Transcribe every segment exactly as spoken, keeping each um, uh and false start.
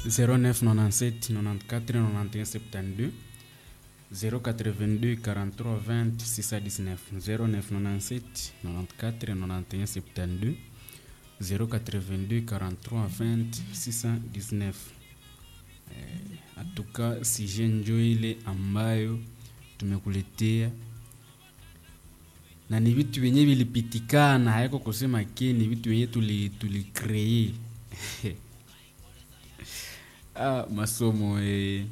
zéro neuf quatre-vingt-sept quatre-vingt-quatorze quatre-vingt-onze soixante-douze zéro quatre-vingt-deux quarante-trois vingt six cent dix-neuf zéro neuf quatre-vingt-sept quatre-vingt-quatorze quatre-vingt-onze soixante-douze zéro quatre-vingt-deux quarante-trois vingt six cent dix-neuf. Eh, atuka sije njo ile ambayo tumekuletea na ni vitu wenye vilipitikana, haiko kusema ke ni vitu wenye tuli tuli create. Ah, masomo eh.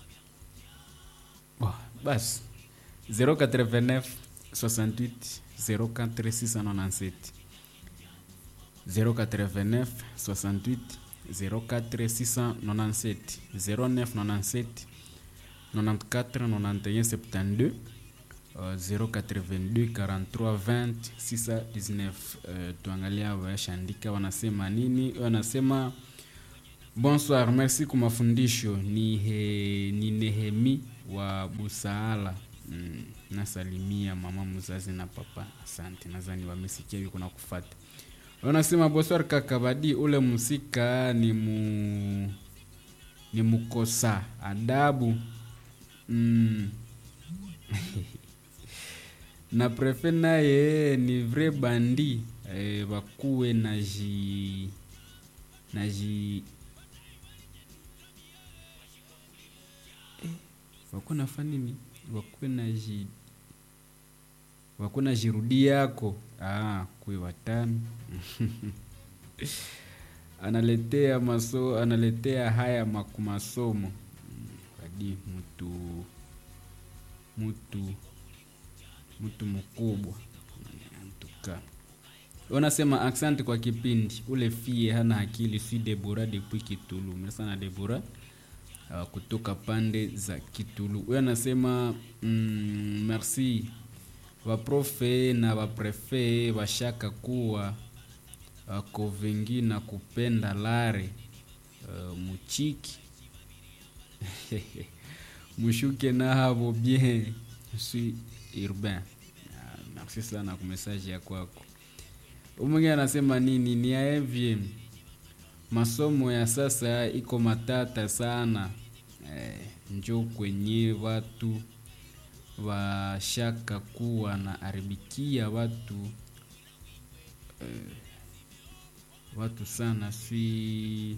Oh, bas zéro quatre-vingt-neuf soixante-huit zéro quatre six cent quatre-vingt-dix-sept zéro quatre-vingt-neuf soixante-huit zéro quatre six cent quatre-vingt-dix-sept zéro neuf quatre-vingt-sept quatre-vingt-quatorze quatre-vingt-onze soixante-douze uh, zéro quatre-vingt-deux quarante-trois vingt six cent dix-neuf. Uh, tuangalia washandika wanasema nini. Wanasema bonsoir, merci kwa mafundisho. Ni he, ni Nehemi wa Busaala. Mm, nasalimia mama mzazi na papa. Asante, nadhani wamesikia yuko na kufuata. Wanasema bonsoir kaka Badi, ule musika ni mu ni mukosa adabu. Mm. Na prefe naye ni vrai bandi eh, bakuwe na ji na ji eh, wako nafanya nini? Wakuwe na ji wako na jirudi yako. Ah, kwe watano. Analetea maso analetea haya makumasomo. Hadi mtu mtu mtu mkubwa antuka. Wanasema accent kwa kipindi ule fie hana akili, si Deborah depuis Kitulu. Mesana Deborah uh, kutoka pande za Kitulu. Wanasema mm, merci wa profe na wa prefe washaka kuwa uh, kovengi na kupenda lare uh, muchiki. Mushuke na havo bien si urbain. Uh, merci sana kwa message ya kwako. Umwingine anasema nini? Ni aevye masomo ya sasa iko matata sana. Eh, njo kwenye watu washaka kuwa na aribikia watu eh, watu sana si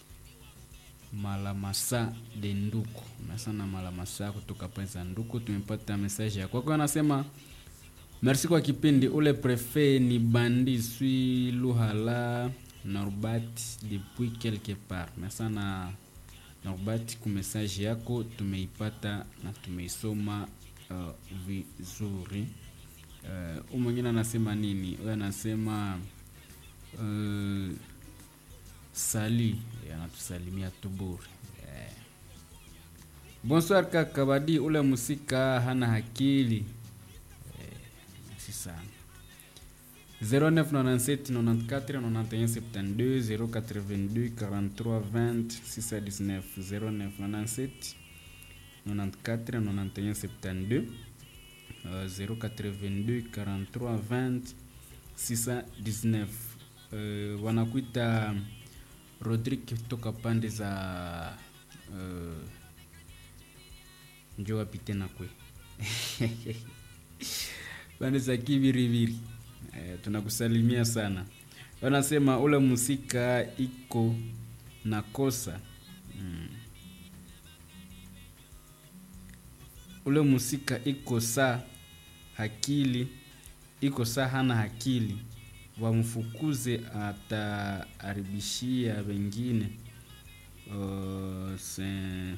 Malamasa de Nduku. Mesana Malamasa kutoka pesa Nduku. Tumepata message ya kwako. Anasema merci kwa kipindi ule prefe ni bandi sui Luhala Norbat depuis quelque part. Mesana Norbat ku message yako tumeipata na tumeisoma uh, vizuri. Uh, umwingine anasema nini? Wewe anasema uh, Sali, anatusalimia Tuburi. Yeah. Bonsoir kaka Badi, ule musika hana akili. Yeah. Merci sana. zéro neuf quatre-vingt-sept quatre-vingt-quatorze quatre-vingt-onze soixante-douze zéro quatre-vingt-deux quarante-trois vingt six cent dix-neuf zéro neuf quatre-vingt-sept quatre-vingt-quatorze quatre-vingt-onze soixante-douze uh, zéro quatre-vingt-deux quarante-trois vingt six cent dix-neuf. Uh, wanakuita Rodrigue kutoka pande za uh, njoo apite na kwe. Pande za Kibiribiri. Eh, tunakusalimia sana. Wanasema ule musika iko na kosa. Mm. Ule musika iko sa hakili, iko sa hana akili. Wamfukuze ataaribishia wengine. Uh, sen...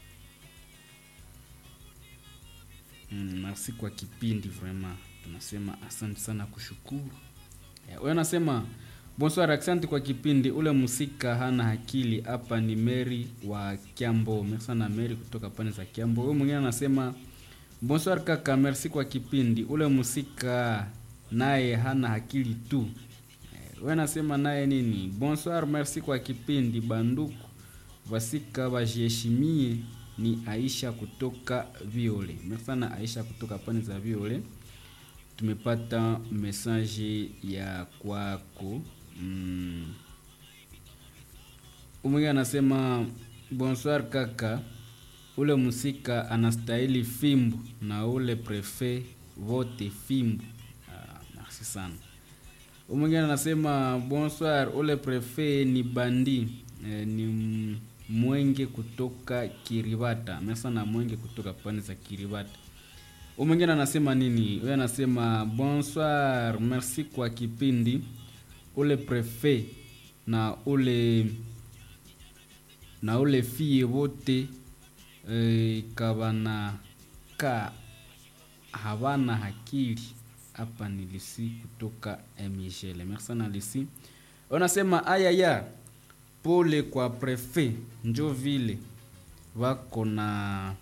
mm, merci kwa kipindi vraiment. Tunasema asante sana kushukuru. Yeah, wewe unasema bonsoir, asante kwa kipindi ule musika hana akili. Hapa ni Mary wa Kiambo. Merci sana Mary kutoka pande za Kiambo. Wewe mwingine anasema bonsoir kaka, merci kwa kipindi ule musika naye hana akili tu. Wewe nasema naye nini? Bonsoir, merci kwa kipindi banduku. Wasika wajiheshimie. Ni Aisha kutoka Viole. Merci sana Aisha kutoka pande za Viole. Tumepata message ya kwako. Mm. Mwingine anasema bonsoir kaka, ule musika anastahili fimbo na ule prefet vote fimbo. Ah, merci sana. Mwingine anasema bonsoir, ule prefet ni bandi, eh, ni mwenge kutoka Kiribata. Merci sana mwenge kutoka pande za Kiribata. Mwingine anasema nini? Yeye anasema bonsoir, merci kwa kipindi. Ule prefet na ule na ule fie wote e, kabana ka havana hakili. Hapa ni Lisi kutoka Michele. Merci sana Lisi. Wanasema aya ya pole kwa prefet, njo vile wako na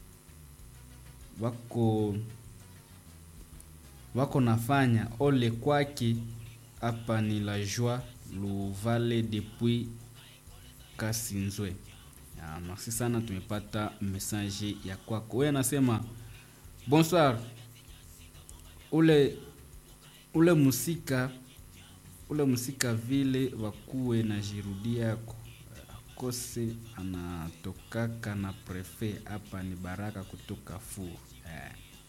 wako wako nafanya ole kwake. Hapa ni la joie Luvale depuis Kasinzwe. Ya, merci sana, tumepata message ya kwako. Wewe nasema bonsoir, ule ule musika ule musika vile wakuwe na jirudia yako kose anatokaka na prefet. Hapa ni Baraka kutoka Fu. Eh.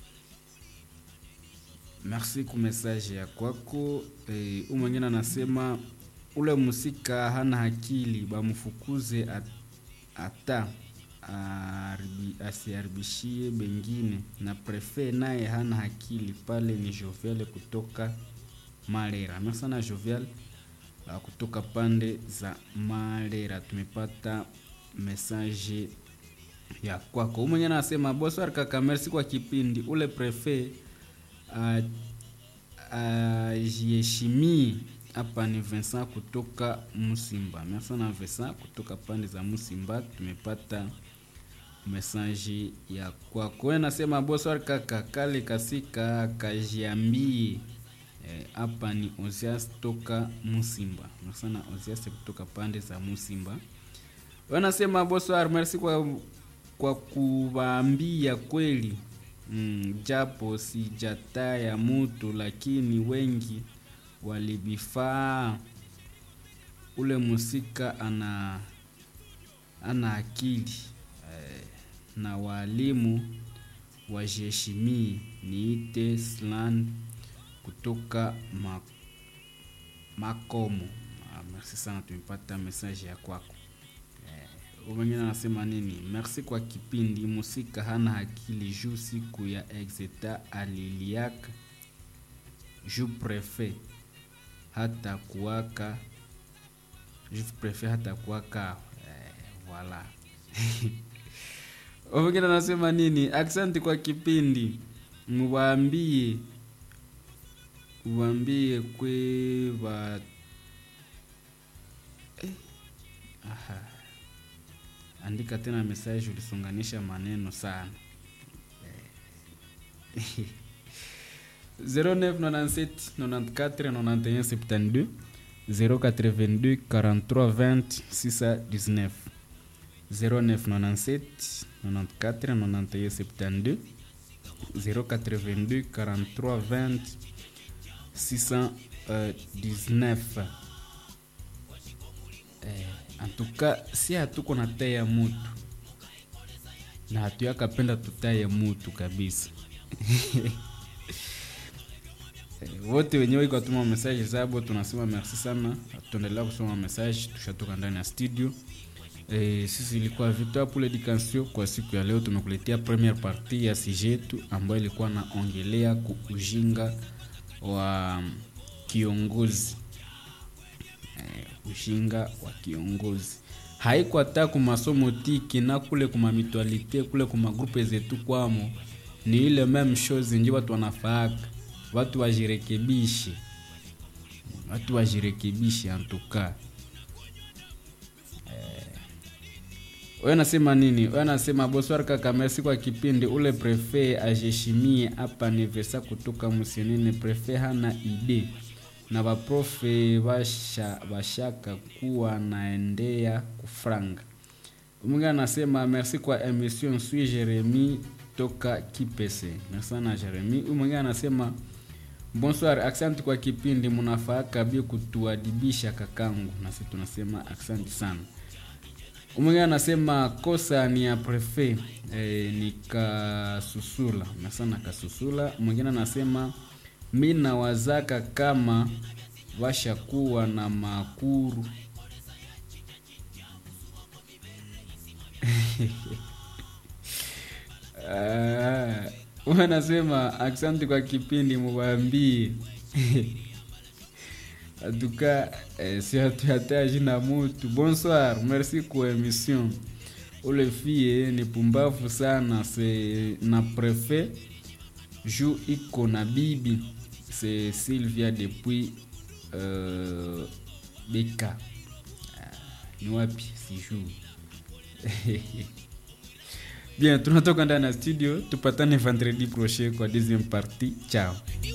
Merci kwa message ya kwako. Eh, umwengine anasema ule musika hana akili, bamfukuze at, ata arbi, asiaribishie bengine, na prefet naye hana akili. Pale ni Jovial kutoka Malera. Merci sana Jovial uh, kutoka pande za Malera. Tumepata message ya kwako. Umwengine anasema bonsoir kaka, merci kwa kipindi. Ule prefet uh, ajiheshimie. Uh, Hapa ni Vincent kutoka Musimba. Merci na Vincent kutoka pande za Musimba. Tumepata message ya kwako. Wewe nasema bonsoir kaka, kale kasika kajiambie. Hapa eh, ni Ozias kutoka Musimba. Merci na Ozias kutoka pande za Musimba. Wewe nasema bonsoir, merci kwa kwa kuwaambia kweli. Mm, japo si jataya mutu lakini wengi walibifaa. Ule musika ana ana akili eh, na walimu wajiheshimie. Niite Slan kutoka ma, Makomo. Ah, merci sana, tumepata message ya kwako. Eh, wengine anasema nini? Merci kwa kipindi. Musika hana akili juu siku ya exeta aliliaka ju prefet hata kuwaka juste préfère hata kuwaka eh, voilà. Wengine nasema nini? Asante kwa kipindi. Mwambie mwambie kwe ba eh. Aha. Andika tena message, ulisonganisha maneno sana. Eh. zéro neuf quatre-vingt-sept quatre-vingt-quatre quatre-vingt-onze soixante-douze zéro quatre-vingt-deux quarante-trois vingt six cent dix-neuf zéro neuf quatre-vingt-sept quatre-vingt-quatre quatre-vingt-onze soixante-douze zéro quatre-vingt-deux quarante-trois vingt six cent dix-neuf. Eh, en tout cas si hatuko na taya mutu na hatuyakapenda tutaye mutu kabisa. Wote wenyewe iko tuma message zabo, tunasema merci sana. Tuendelea kusoma message, tushatoka ndani ya studio. Eh, sisi ilikuwa Victoire pour l'éducation. Kwa siku ya leo tumekuletea première partie ya sujet yetu ambayo ilikuwa naongelea kuujinga wa kiongozi. Eh, ujinga wa kiongozi. Haiko hata kwa masomo tiki na kule kwa mitualite kule kwa magrupe zetu kwamo. Ni ile même chose ndio watu wanafaka. Watu wajirekebishe. Watu wajirekebishe antuka. Eh. Wewe nasema nini? Wewe nasema bonsoir kaka, merci kwa kipindi. Ule prefet ajeshimie. Hapa ni Vesa kutoka Musenene. Prefet hana ide. Na waprofe washa washaka kuwa naendea kufranga. Mwingine anasema merci kwa emission. Sui Jeremy toka Kipese. Merci sana Jeremy. Mwingine anasema bonsoir, asante kwa kipindi, mnafaa kabisa kutuadibisha kakangu. Na sisi tunasema asante sana. Mwingine anasema kosa ni ya prefet e, ni Kasusula. Nasana Kasusula. Mwingine anasema mimi nawazaka kama washakuwa na makuru. Ah, wanasema asante kwa kipindi muwaambie. En tout cas, eh, si hatuhitaji na mutu. Bonsoir, merci kwa émission. Ule fie ni pumbafu sana, c'est na préfet jou iko na bibi. C'est Sylvia depuis euh, Beka. Ni wapi sijui. Bien, tunatoka ndani ya studio, tupatane vendredi prochain kwa deuxième partie. Ciao.